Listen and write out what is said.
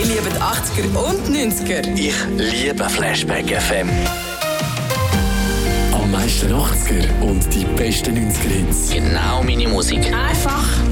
lieben die 80er und 90er. Ich liebe Flashback FM. Am meisten 80er und die besten 90er Hits. Genau meine Musik. Einfach